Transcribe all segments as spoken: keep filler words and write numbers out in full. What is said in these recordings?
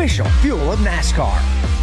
official fuel of NASCAR.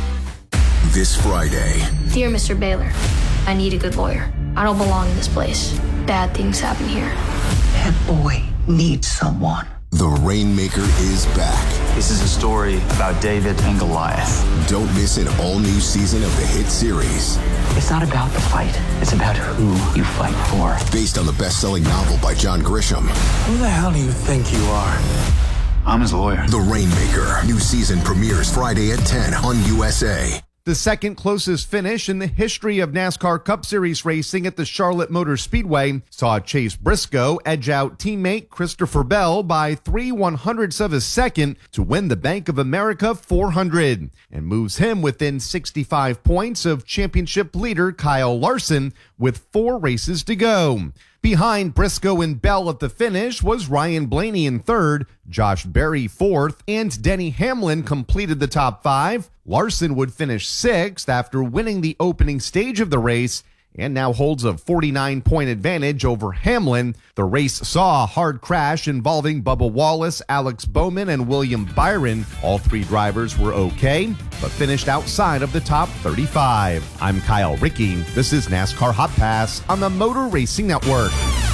This Friday. Dear Mister Baylor, I need a good lawyer. I don't belong in this place. Bad things happen here. That boy needs someone. The Rainmaker is back. This is a story about David and Goliath. Don't miss an all-new season of the hit series. It's not about the fight. It's about who you fight for. Based on the best-selling novel by John Grisham. Who the hell do you think you are? I'm his lawyer. The Rainmaker. New season premieres Friday at ten on U S A. The second closest finish in the history of NASCAR Cup Series racing at the Charlotte Motor Speedway saw Chase Briscoe edge out teammate Christopher Bell by three one hundredths of a second to win the Bank of America four hundred and moves him within sixty-five points of championship leader Kyle Larson with four races to go. Behind Briscoe and Bell at the finish was Ryan Blaney in third, Josh Berry fourth, and Denny Hamlin completed the top five. Larson would finish sixth after winning the opening stage of the race and now holds a forty-nine point advantage over Hamlin. The race saw a hard crash involving Bubba Wallace, Alex Bowman, and William Byron. All three drivers were okay, but finished outside of the top thirty-five. I'm Kyle Rickey. This is NASCAR Hot Pass on the Motor Racing Network.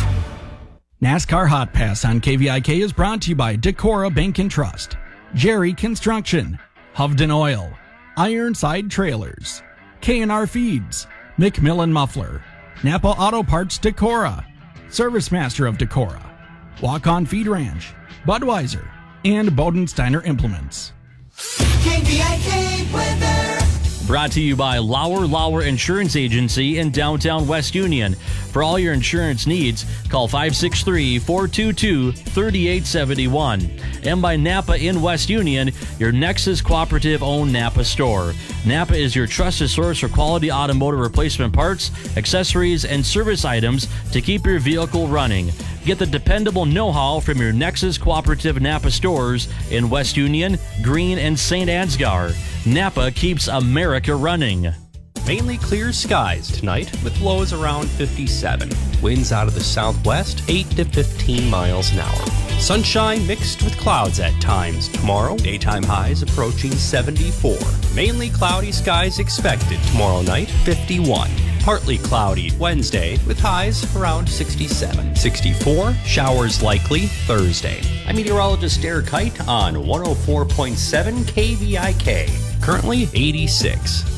NASCAR Hot Pass on K V I K is brought to you by Decorah Bank and Trust, Jerry Construction, Hovden Oil, Ironside Trailers, K and R Feeds, McMillan Muffler, Napa Auto Parts Decorah, Service Master of Decorah, Walk On Feed Ranch, Budweiser, and Bodensteiner Implements. K V I K weather. Brought to you by Lauer Lauer Insurance Agency in downtown West Union. For all your insurance needs, call five six three, four two two, three eight seven one. And by Napa in West Union, your Nexus Cooperative-owned Napa store. Napa is your trusted source for quality automotive replacement parts, accessories, and service items to keep your vehicle running. Get the dependable know-how from your Nexus Cooperative Napa stores in West Union, Greene, and Saint Ansgar. Napa keeps America running. Mainly clear skies tonight with lows around fifty-seven. Winds out of the southwest, eight to fifteen miles an hour. Sunshine mixed with clouds at times tomorrow. Daytime highs approaching seventy-four. Mainly cloudy skies expected tomorrow night, fifty-one. Partly cloudy Wednesday with highs around sixty-seven. sixty-four, showers likely Thursday. I'm meteorologist Eric Kite on one oh four point seven K V I K. Currently eighty-six.